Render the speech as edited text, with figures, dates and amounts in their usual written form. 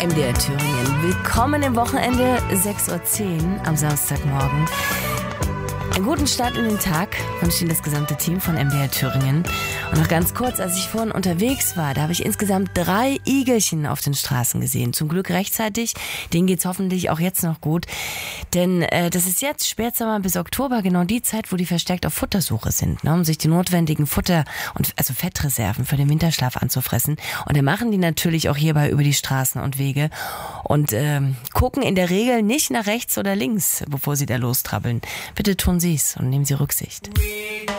MDR Thüringen. Willkommen im Wochenende, 6:10 Uhr am Samstagmorgen. Einen guten Start in den Tag wünscht Ihnen das gesamte Team von MDR Thüringen. Und noch ganz kurz, als ich vorhin unterwegs war, da habe ich insgesamt 3 Igelchen auf den Straßen gesehen. Zum Glück rechtzeitig, denen geht's hoffentlich auch jetzt noch gut. Denn das ist jetzt Spätsommer bis Oktober genau die Zeit, wo die verstärkt auf Futtersuche sind, ne, um sich die notwendigen also Fettreserven für den Winterschlaf anzufressen. Und dann machen die natürlich auch hierbei über die Straßen und Wege und gucken in der Regel nicht nach rechts oder links, bevor sie da lostrabbeln. Bitte tun Sie es und nehmen Sie Rücksicht.